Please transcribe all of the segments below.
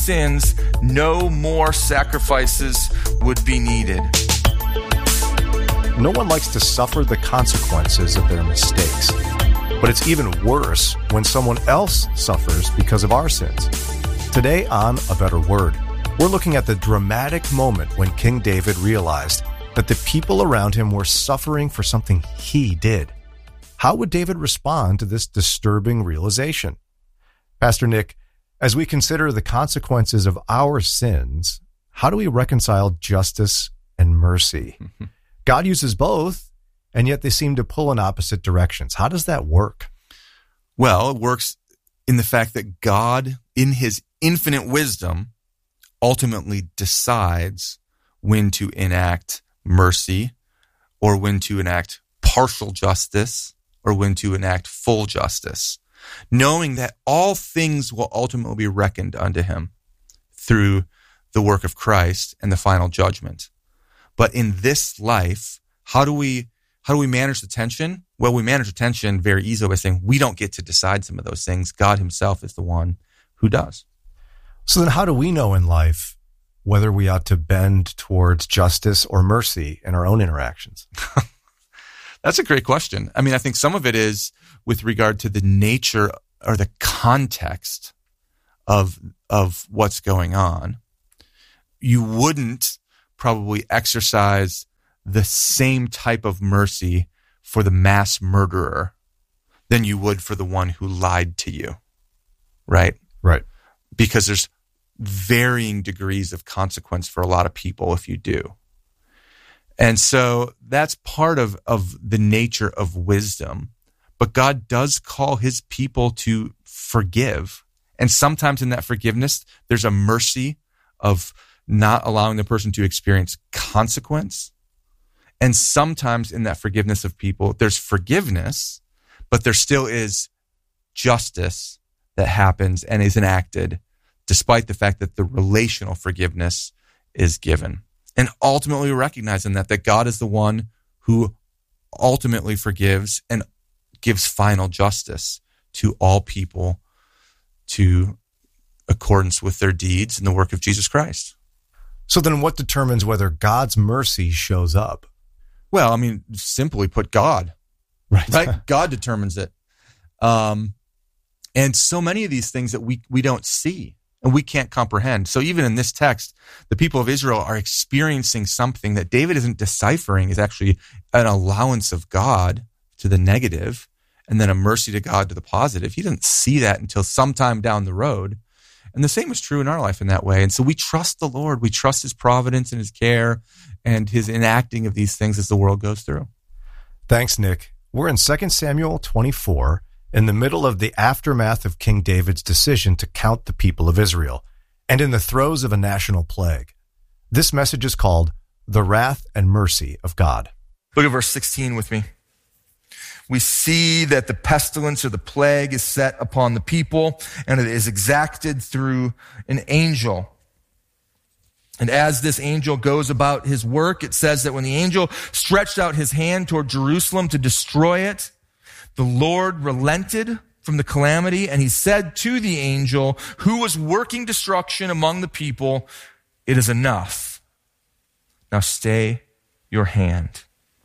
sins, no more sacrifices would be needed. No one likes to suffer the consequences of their mistakes, but it's even worse when someone else suffers because of our sins. Today on A Better Word, we're looking at the dramatic moment when King David realized that the people around him were suffering for something he did. How would David respond to this disturbing realization? Pastor Nick, as we consider the consequences of our sins, how do we reconcile justice and mercy? God uses both, and yet they seem to pull in opposite directions. How does that work? Well, it works in the fact that God, in his infinite wisdom, ultimately decides when to enact mercy or when to enact partial justice or when to enact full justice, knowing that all things will ultimately be reckoned unto him through the work of Christ and the final judgment. But in this life, how do we manage the tension? Well, we manage the tension very easily by saying we don't get to decide some of those things. God himself is the one who does. So then how do we know in life whether we ought to bend towards justice or mercy in our own interactions? That's a great question. I mean, I think some of it is with regard to the nature or the context of what's going on. You wouldn't probably exercise the same type of mercy for the mass murderer than you would for the one who lied to you, right? Right. Because there's varying degrees of consequence for a lot of people if you do. And so that's part of the nature of wisdom. But God does call his people to forgive. And sometimes in that forgiveness, there's a mercy of not allowing the person to experience consequence. And sometimes in that forgiveness of people, there's forgiveness, but there still is justice that happens and is enacted, despite the fact that the relational forgiveness is given. And ultimately recognizing that God is the one who ultimately forgives and gives final justice to all people to accordance with their deeds and the work of Jesus Christ. So then what determines whether God's mercy shows up? Well, I mean, simply put, God. Right? God determines it. And so many of these things that we don't see and we can't comprehend. So even in this text, the people of Israel are experiencing something that David isn't deciphering is actually an allowance of God to the negative and then a mercy to God to the positive. He doesn't see that until sometime down the road. And the same is true in our life in that way. And so we trust the Lord. We trust his providence and his care and his enacting of these things as the world goes through. Thanks, Nick. We're in 2 Samuel 24, in the middle of the aftermath of King David's decision to count the people of Israel, and in the throes of a national plague. This message is called The Wrath and Mercy of God. Look at verse 16 with me. We see that the pestilence or the plague is set upon the people, and it is exacted through an angel. And as this angel goes about his work, it says that when the angel stretched out his hand toward Jerusalem to destroy it, the Lord relented from the calamity, and he said to the angel who was working destruction among the people, "It is enough. Now stay your hand."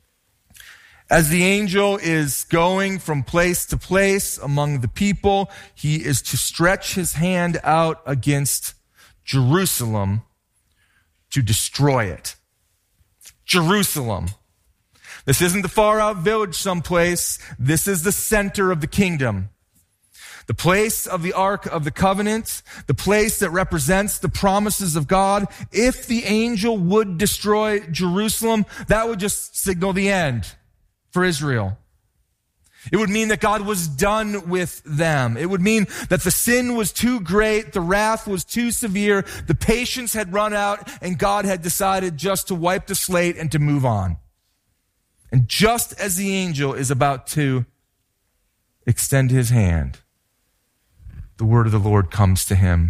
As the angel is going from place to place among the people, he is to stretch his hand out against Jerusalem to destroy it. Jerusalem. This isn't the far out village someplace. This is the center of the kingdom. The place of the Ark of the Covenant, the place that represents the promises of God. If the angel would destroy Jerusalem, that would just signal the end for Israel. It would mean that God was done with them. It would mean that the sin was too great, the wrath was too severe, the patience had run out, and God had decided just to wipe the slate and to move on. And just as the angel is about to extend his hand, the word of the Lord comes to him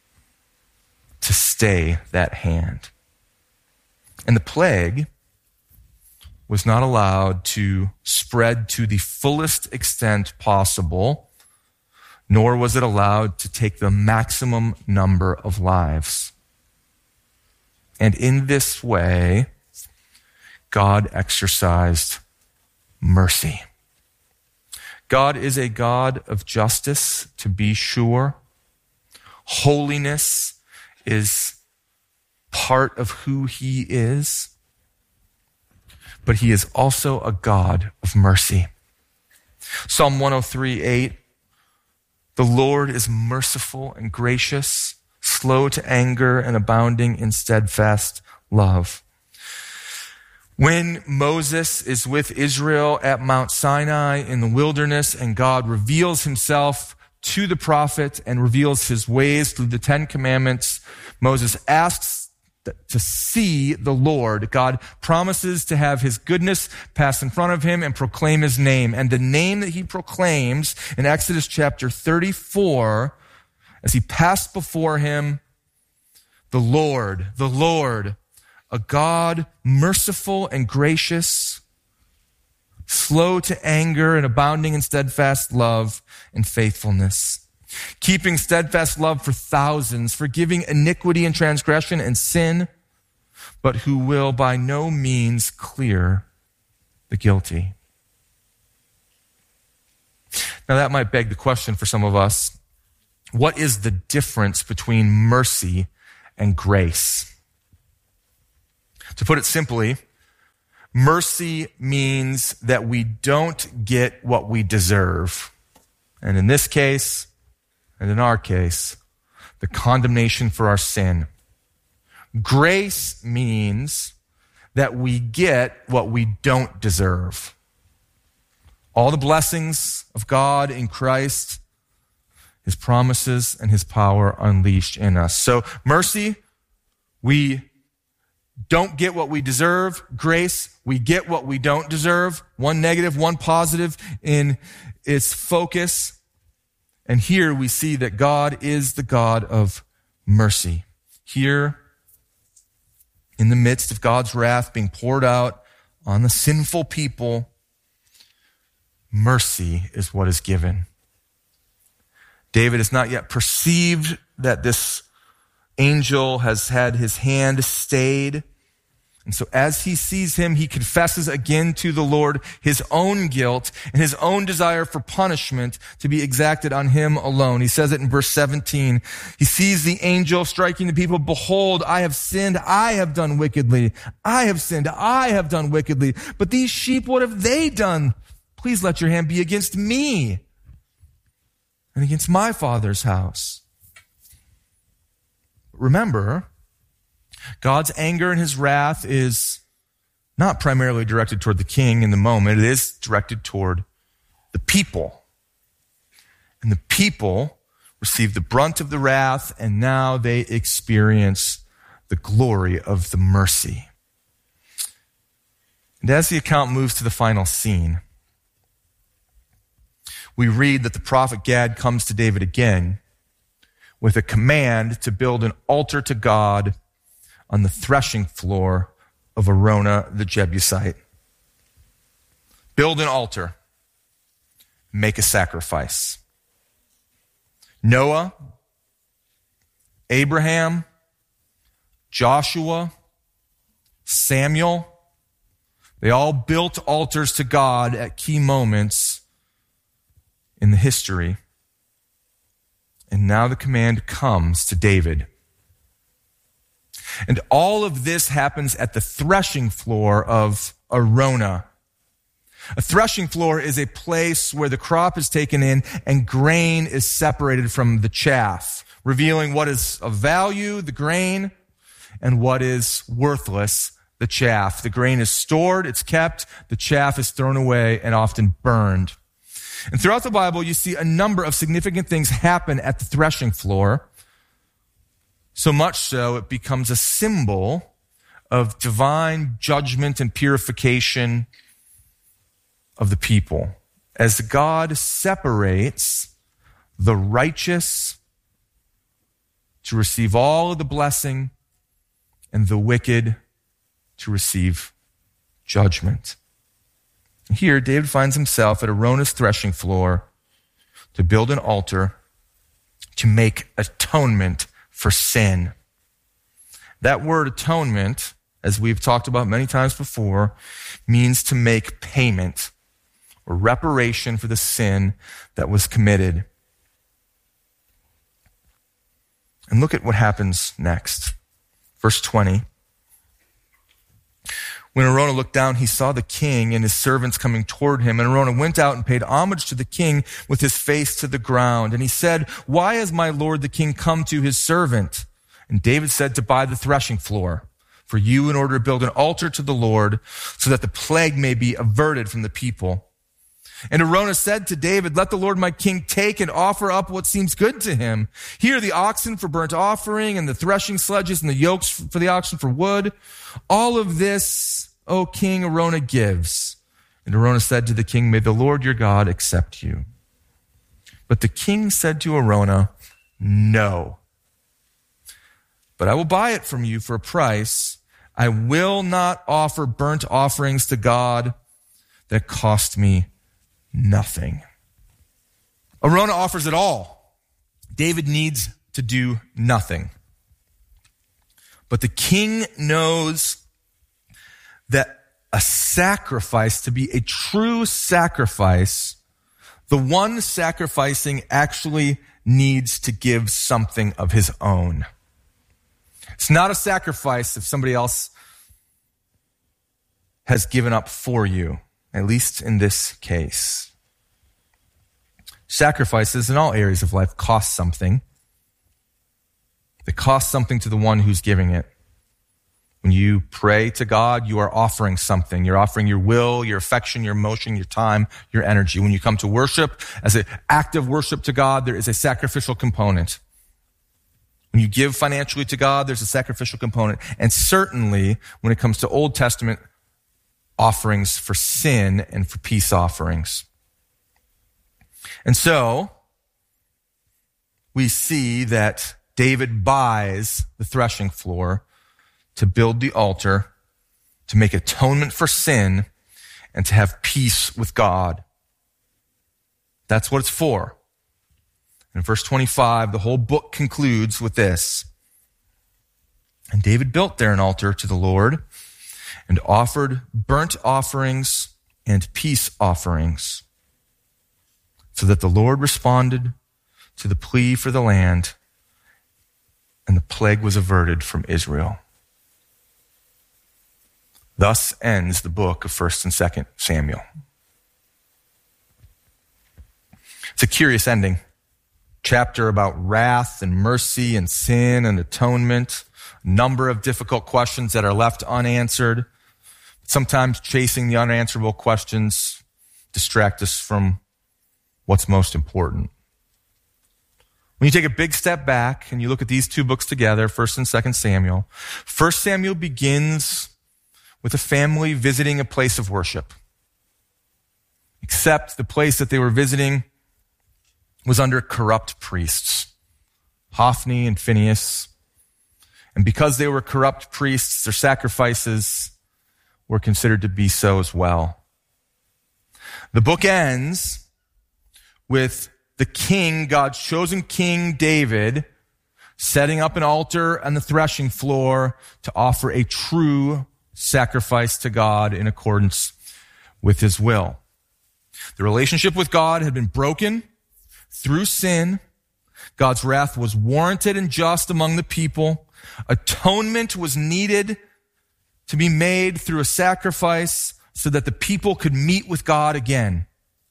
to stay that hand. And the plague was not allowed to spread to the fullest extent possible nor was it allowed to take the maximum number of lives. And in this way, God exercised mercy. God is a God of justice, to be sure. Holiness is part of who he is, but he is also a God of mercy. Psalm 103:8, the Lord is merciful and gracious, slow to anger and abounding in steadfast love. When Moses is with Israel at Mount Sinai in the wilderness and God reveals himself to the prophet and reveals his ways through the 10 Commandments, Moses asks to see the Lord. God promises to have his goodness pass in front of him and proclaim his name. And the name that he proclaims in Exodus chapter 34, as he passed before him, the Lord, a God merciful and gracious, slow to anger and abounding in steadfast love and faithfulness, keeping steadfast love for thousands, forgiving iniquity and transgression and sin, but who will by no means clear the guilty. Now that might beg the question for some of us, what is the difference between mercy and grace? To put it simply, mercy means that we don't get what we deserve. And in this case, and in our case, the condemnation for our sin. Grace means that we get what we don't deserve. All the blessings of God in Christ, his promises and his power unleashed in us. So mercy, we don't get what we deserve. Grace, we get what we don't deserve. One negative, one positive in its focus. And here we see that God is the God of mercy. Here, in the midst of God's wrath being poured out on the sinful people, mercy is what is given. David has not yet perceived that this angel has had his hand stayed. And so as he sees him, he confesses again to the Lord his own guilt and his own desire for punishment to be exacted on him alone. He says it in verse 17. He sees the angel striking the people. Behold, I have sinned. I have done wickedly. I have sinned. I have done wickedly. But these sheep, what have they done? Please let your hand be against me and against my father's house. Remember, God's anger and his wrath is not primarily directed toward the king in the moment. It is directed toward the people. And the people receive the brunt of the wrath, and now they experience the glory of the mercy. And as the account moves to the final scene, we read that the prophet Gad comes to David again with a command to build an altar to God on the threshing floor of Araunah the Jebusite. Build an altar. Make a sacrifice. Noah, Abraham, Joshua, Samuel, they all built altars to God at key moments in the history. And now the command comes to David. And all of this happens at the threshing floor of Araunah. A threshing floor is a place where the crop is taken in and grain is separated from the chaff, revealing what is of value, the grain, and what is worthless, the chaff. The grain is stored, it's kept, the chaff is thrown away and often burned. And throughout the Bible, you see a number of significant things happen at the threshing floor. So much so, it becomes a symbol of divine judgment and purification of the people, as God separates the righteous to receive all of the blessing and the wicked to receive judgment. Here, David finds himself at Araunah's threshing floor to build an altar to make atonement for sin. That word atonement, as we've talked about many times before, means to make payment or reparation for the sin that was committed. And look at what happens next. Verse 20. When Araunah looked down, he saw the king and his servants coming toward him. And Araunah went out and paid homage to the king with his face to the ground. And he said, "Why has my lord the king come to his servant?" And David said, "To buy the threshing floor for you in order to build an altar to the Lord so that the plague may be averted from the people." And Araunah said to David, "Let the Lord my king take and offer up what seems good to him. Here are the oxen for burnt offering and the threshing sledges and the yokes for the oxen for wood. All of this, O king, Araunah gives." And Araunah said to the king, "May the Lord your God accept you." But the king said to Araunah, "No, but I will buy it from you for a price. I will not offer burnt offerings to God that cost me nothing." Araunah offers it all. David needs to do nothing. But the king knows that a sacrifice, to be a true sacrifice, the one sacrificing actually needs to give something of his own. It's not a sacrifice if somebody else has given up for you, at least in this case. Sacrifices in all areas of life cost something. They cost something to the one who's giving it. When you pray to God, you are offering something. You're offering your will, your affection, your emotion, your time, your energy. When you come to worship, as an act of worship to God, there is a sacrificial component. When you give financially to God, there's a sacrificial component. And certainly, when it comes to Old Testament offerings for sin and for peace offerings. And so, we see that David buys the threshing floor to build the altar, to make atonement for sin, and to have peace with God. That's what it's for. In verse 25, the whole book concludes with this. And David built there an altar to the Lord and offered burnt offerings and peace offerings, so that the Lord responded to the plea for the land, and the plague was averted from Israel. Thus ends the book of 1st and 2nd Samuel. It's a curious ending. Chapter about wrath and mercy and sin and atonement. A number of difficult questions that are left unanswered. Sometimes chasing the unanswerable questions distract us from what's most important. When you take a big step back and you look at these two books together, 1st and 2nd Samuel, 1st Samuel begins with a family visiting a place of worship. Except the place that they were visiting was under corrupt priests, Hophni and Phinehas. And because they were corrupt priests, their sacrifices were considered to be so as well. The book ends with the king, God's chosen king, David, setting up an altar on the threshing floor to offer a true sacrifice to God in accordance with his will. The relationship with God had been broken through sin. God's wrath was warranted and just among the people. Atonement was needed to be made through a sacrifice so that the people could meet with God again.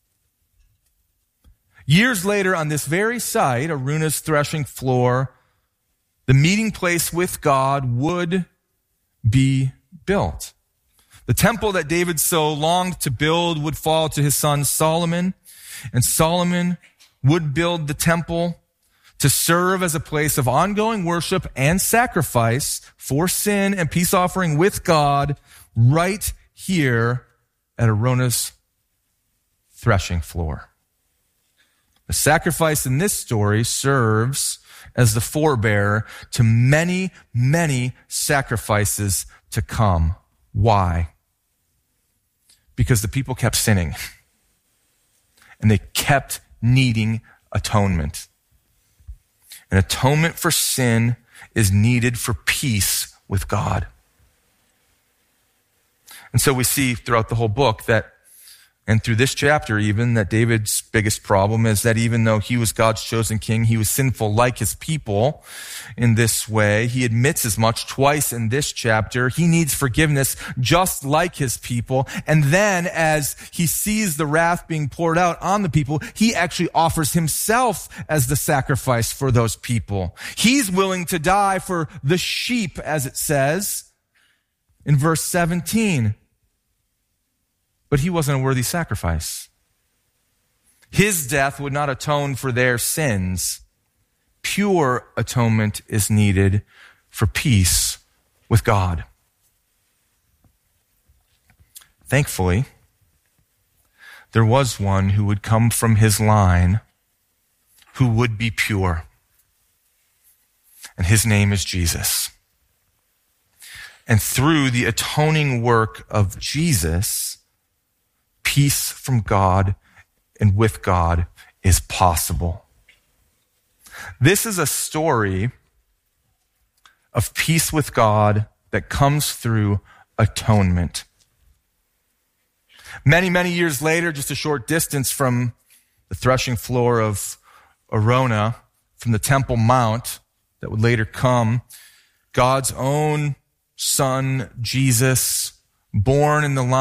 Years later, on this very site, Araunah's threshing floor, the meeting place with God would be built. The temple that David so longed to build would fall to his son Solomon, and Solomon would build the temple to serve as a place of ongoing worship and sacrifice for sin and peace offering with God right here at Araunah's threshing floor. The sacrifice in this story serves as the forebearer to many, many sacrifices to come. Why? Because the people kept sinning and they kept needing atonement. An atonement for sin is needed for peace with God. And so we see throughout the whole book that, and through this chapter even, that David's biggest problem is that even though he was God's chosen king, he was sinful like his people in this way. He admits as much twice in this chapter. He needs forgiveness just like his people. And then as he sees the wrath being poured out on the people, he actually offers himself as the sacrifice for those people. He's willing to die for the sheep, as it says in verse 17. But he wasn't a worthy sacrifice. His death would not atone for their sins. Pure atonement is needed for peace with God. Thankfully, there was one who would come from his line who would be pure. And his name is Jesus. And through the atoning work of Jesus, peace from God and with God is possible. This is a story of peace with God that comes through atonement. Many, many years later, just a short distance from the threshing floor of Arona, from the Temple Mount that would later come, God's own Son, Jesus, born in the line